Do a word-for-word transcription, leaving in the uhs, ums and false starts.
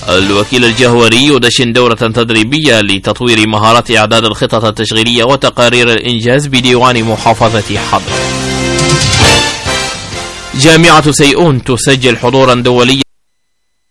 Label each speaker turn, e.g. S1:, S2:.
S1: الوكيل الجهوري يدشن دورة تدريبية لتطوير مهارات إعداد الخطط التشغيلية وتقارير الإنجاز بديوان محافظة حضر. جامعة سيئون تسجل حضورا دوليا